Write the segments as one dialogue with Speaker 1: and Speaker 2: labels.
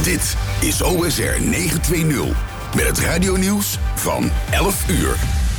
Speaker 1: Dit is OSR 920 met het radionieuws van 11 uur.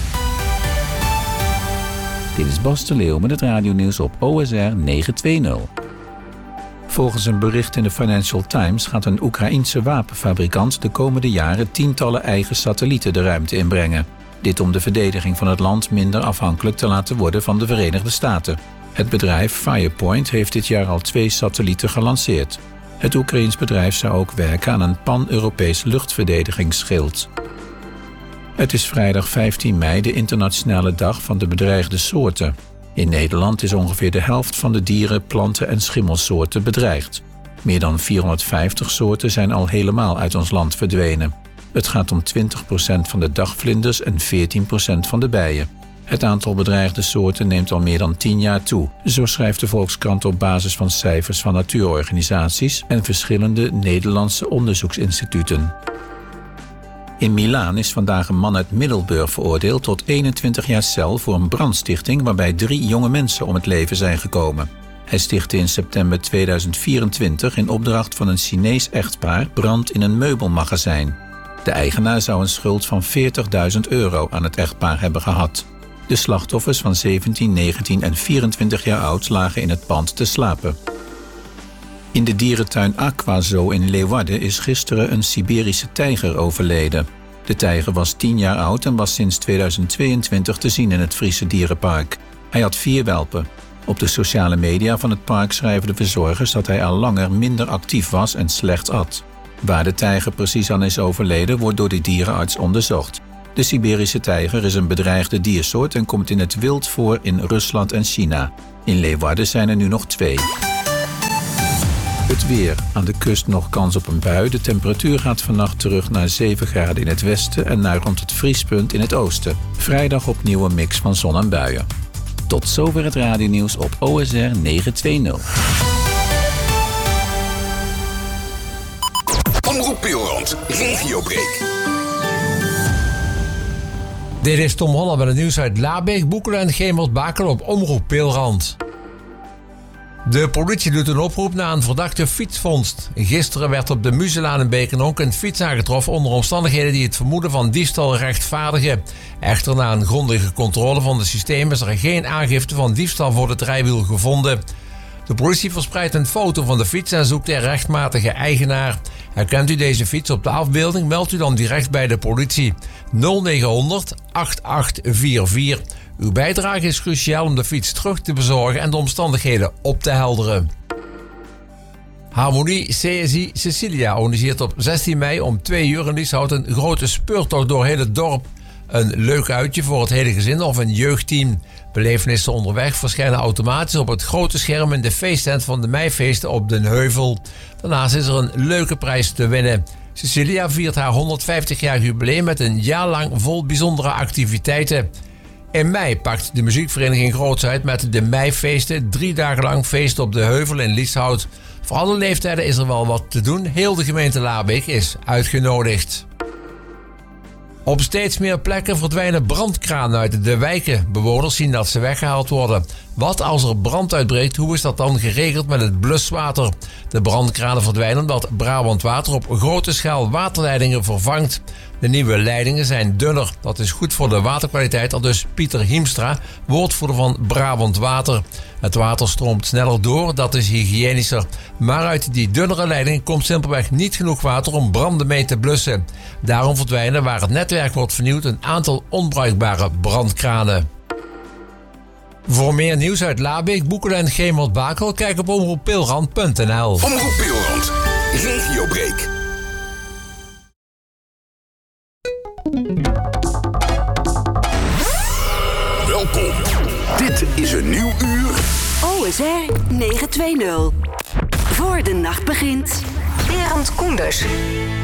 Speaker 2: Dit is Bas de Leeuw met het radionieuws op OSR 920. Volgens een bericht in de Financial Times gaat een Oekraïense wapenfabrikant de komende jaren tientallen eigen satellieten de ruimte inbrengen. Dit om de verdediging van het land minder afhankelijk te laten worden van de Verenigde Staten. Het bedrijf Firepoint heeft dit jaar al 2 satellieten gelanceerd. Het Oekraïens bedrijf zou ook werken aan een pan-Europees luchtverdedigingsschild. Het is vrijdag 15 mei, de internationale dag van de bedreigde soorten. In Nederland is ongeveer de helft van de dieren, planten en schimmelsoorten bedreigd. Meer dan 450 soorten zijn al helemaal uit ons land verdwenen. Het gaat om 20% van de dagvlinders en 14% van de bijen. Het aantal bedreigde soorten neemt al meer dan 10 jaar toe. Zo schrijft de Volkskrant op basis van cijfers van natuurorganisaties en verschillende Nederlandse onderzoeksinstituten. In Milaan is vandaag een man uit Middelburg veroordeeld tot 21 jaar cel voor een brandstichting waarbij 3 jonge mensen om het leven zijn gekomen. Hij stichtte in september 2024 in opdracht van een Chinees echtpaar brand in een meubelmagazijn. De eigenaar zou een schuld van €40.000 aan het echtpaar hebben gehad. De slachtoffers van 17, 19 en 24 jaar oud lagen in het pand te slapen. In de dierentuin Aquazoo in Leeuwarden is gisteren een Siberische tijger overleden. De tijger was 10 jaar oud en was sinds 2022 te zien in het Friese dierenpark. Hij had 4 welpen. Op de sociale media van het park schrijven de verzorgers dat hij al langer minder actief was en slecht at. Waar de tijger precies aan is overleden wordt door de dierenarts onderzocht. De Siberische tijger is een bedreigde diersoort en komt in het wild voor in Rusland en China. In Leeuwarden zijn er nu nog 2. Het weer. Aan de kust nog kans op een bui. De temperatuur gaat vannacht terug naar 7 graden in het westen en naar rond het vriespunt in het oosten. Vrijdag opnieuw een mix van zon en buien. Tot zover het radionieuws op OSR 920.
Speaker 1: Omroep Pilrand, regiobreak.
Speaker 3: Dit is Tom Holland met het nieuws uit Labeek, Boekelen en Gemert-Bakel op Omroep Pilrand. De politie doet een oproep na een verdachte fietsvondst. Gisteren werd op de Muzelaan in Bekenonk een fiets aangetroffen onder omstandigheden die het vermoeden van diefstal rechtvaardigen. Echter, na een grondige controle van het systeem is er geen aangifte van diefstal voor het rijwiel gevonden. De politie verspreidt een foto van de fiets en zoekt de rechtmatige eigenaar. Herkent u deze fiets op de afbeelding, meldt u dan direct bij de politie. 0900 8844. Uw bijdrage is cruciaal om de fiets terug te bezorgen en de omstandigheden op te helderen. Harmonie CSI Cecilia organiseert op 16 mei om 2 uur in Lieshout een grote speurtocht door heel het dorp. Een leuk uitje voor het hele gezin of een jeugdteam. Belevenissen onderweg verschijnen automatisch op het grote scherm in de feesttent van de meifeesten op Den Heuvel. Daarnaast is er een leuke prijs te winnen. Cecilia viert haar 150-jarig jubileum met een jaar lang vol bijzondere activiteiten. In mei pakt de muziekvereniging groots uit met de meifeesten. 3 dagen lang feest op de Heuvel in Lieshout. Voor alle leeftijden is er wel wat te doen. Heel de gemeente Labeek is uitgenodigd. Op steeds meer plekken verdwijnen brandkranen uit de wijken. Bewoners zien dat ze weggehaald worden. Wat als er brand uitbreekt, hoe is dat dan geregeld met het bluswater? De brandkranen verdwijnen omdat Brabant Water op grote schaal waterleidingen vervangt. De nieuwe leidingen zijn dunner. Dat is goed voor de waterkwaliteit, aldus Pieter Hiemstra, woordvoerder van Brabant Water. Het water stroomt sneller door, dat is hygiënischer. Maar uit die dunnere leiding komt simpelweg niet genoeg water om branden mee te blussen. Daarom verdwijnen, waar het netwerk wordt vernieuwd, een aantal onbruikbare brandkranen. Voor meer nieuws uit Labeek, Boekelen en Gemert-Bakel, kijk op omroeppilrand.nl.
Speaker 1: Omroep Pilrand, regiobreak. Welkom. Dit is een nieuw uur.
Speaker 4: OSR 920. Voor de nacht begint.
Speaker 5: Berend Koenders.